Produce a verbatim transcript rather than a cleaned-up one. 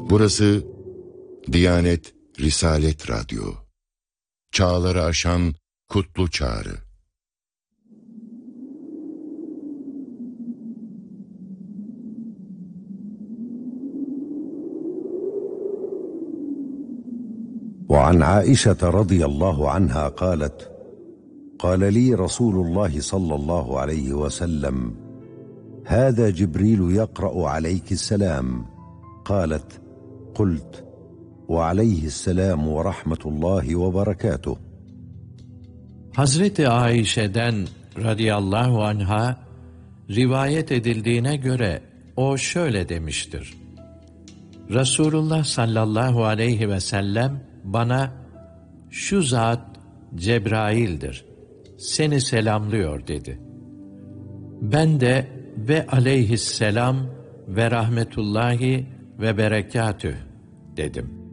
Burası Diyanet Risalet Radyo. Çağları aşan kutlu çağrı. وعن عائشة رضي الله عنها قالت قال لي رسول الله صلى الله عليه وسلم هذا جبريل يقرأ عليك السلام قالت قلت وعليه السلام ورحمة الله وبركاته. Hazreti Ayşe'den radıyallahu anha rivayet edildiğine göre o şöyle demiştir: Resulullah sallallahu aleyhi ve sellem bana şu zat Cebrail'dir, seni selamlıyor dedi. Ben de ve aleyhisselam ve rahmetullahi ve berekatüh dedim.